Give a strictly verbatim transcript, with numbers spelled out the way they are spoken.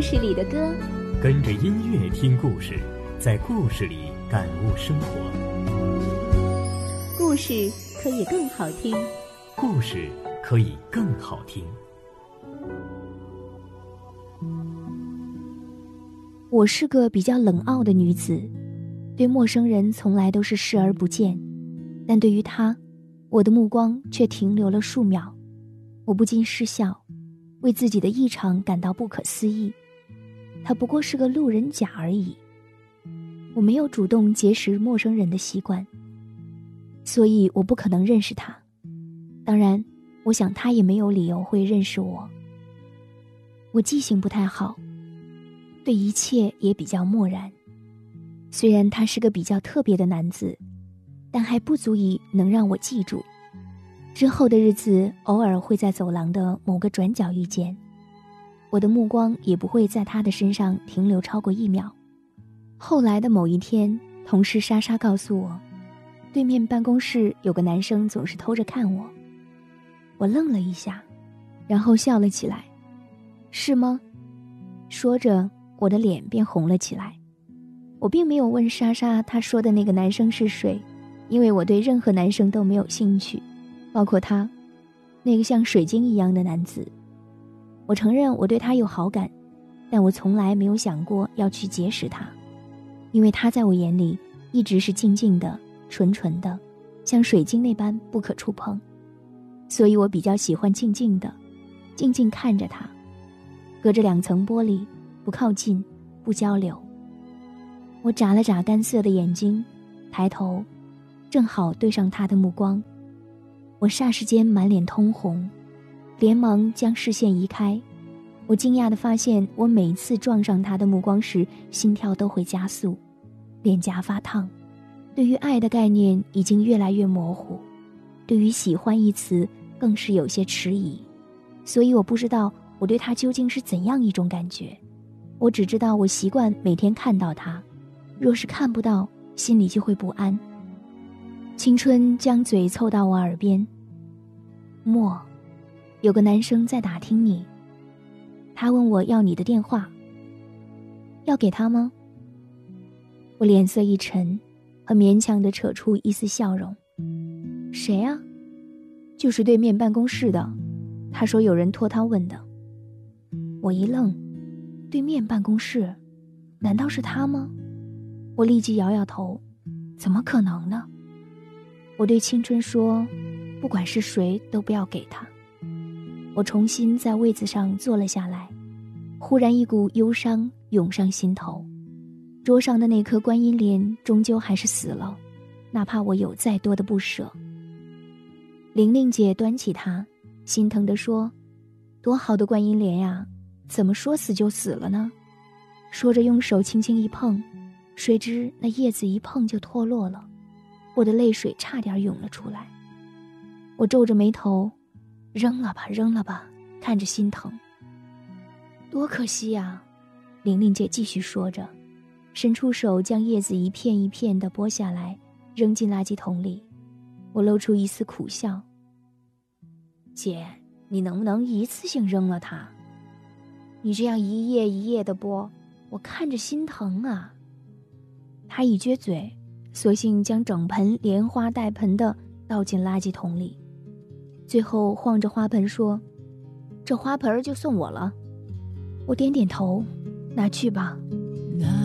事里的歌， 跟着音乐听故事，在故事里感悟生活。 故事可以更好听， 故事可以更好听。 我是个比较冷傲的女子，对陌生人从来都是视而不见，但对于他，我的目光却停留了数秒。我不禁失笑，为自己的异常感到不可思议。他不过是个路人甲而已。我没有主动结识陌生人的习惯，所以我不可能认识他。当然，我想他也没有理由会认识我。我记性不太好，对一切也比较漠然。虽然他是个比较特别的男子，但还不足以能让我记住。之后的日子，偶尔会在走廊的某个转角遇见，我的目光也不会在他的身上停留超过一秒。后来的某一天，同事莎莎告诉我，对面办公室有个男生总是偷着看我。我愣了一下，然后笑了起来。是吗？说着，我的脸便红了起来。我并没有问莎莎她说的那个男生是谁，因为我对任何男生都没有兴趣，包括他，那个像水晶一样的男子。我承认我对他有好感，但我从来没有想过要去结识他，因为他在我眼里一直是静静的、纯纯的，像水晶那般不可触碰。所以我比较喜欢静静的，静静看着他，隔着两层玻璃，不靠近，不交流。我眨了眨干涩的眼睛，抬头，正好对上他的目光。我霎时间满脸通红，连忙将视线移开。我惊讶地发现，我每次撞上他的目光时，心跳都会加速，脸颊发烫。对于爱的概念已经越来越模糊，对于喜欢一词更是有些迟疑。所以我不知道我对他究竟是怎样一种感觉，我只知道我习惯每天看到他，若是看不到，心里就会不安。青春将嘴凑到我耳边，莫，有个男生在打听你，他问我要你的电话，要给他吗？我脸色一沉，很勉强地扯出一丝笑容。谁啊？就是对面办公室的，他说有人托他问的。我一愣，对面办公室，难道是他吗？我立即摇摇头，怎么可能呢？我对青春说，不管是谁都不要给他。我重新在位子上坐了下来，忽然一股忧伤涌上心头。桌上的那颗观音莲终究还是死了，哪怕我有再多的不舍。玲玲姐端起它，心疼地说，多好的观音莲呀，怎么说死就死了呢？说着用手轻轻一碰，谁知那叶子一碰就脱落了，我的泪水差点涌了出来。我皱着眉头，扔了吧扔了吧，看着心疼。多可惜呀，玲玲姐继续说着，伸出手将叶子一片一片地剥下来，扔进垃圾桶里。我露出一丝苦笑，姐，你能不能一次性扔了它？你这样一叶一叶地剥，我看着心疼啊。她一撅嘴，索性将整盆连花带盆的倒进垃圾桶里，最后晃着花盆说，这花盆就送我了。我点点头，拿去吧。